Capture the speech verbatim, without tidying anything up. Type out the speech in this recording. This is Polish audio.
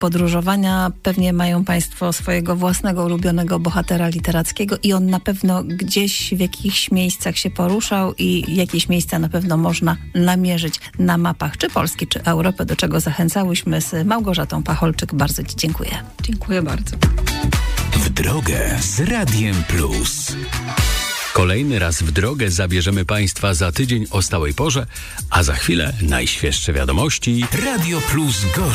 podróżowania. Pewnie mają Państwo swojego własnego ulubionego bohatera literackiego i on na pewno gdzieś w jakichś miejscach się poruszał i jakieś miejsca na pewno można namierzyć na mapach czy Polski, czy Europy, do czego zachęcałyśmy z Małgorzatą Pacholczyk. Bardzo Ci dziękuję. Dziękuję bardzo. W drogę z Radiem Plus. Kolejny raz w drogę zabierzemy Państwa za tydzień o stałej porze, a za chwilę najświeższe wiadomości. Radio Plus Gorzów.